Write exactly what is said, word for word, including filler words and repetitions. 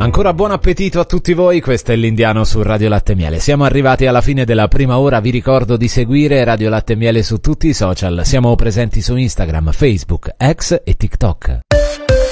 Ancora buon appetito a tutti voi, questo è l'Indiano su Radio Latte e Miele. Siamo arrivati alla fine della prima ora, vi ricordo di seguire Radio Latte e Miele su tutti i social. Siamo presenti su Instagram, Facebook, X e TikTok.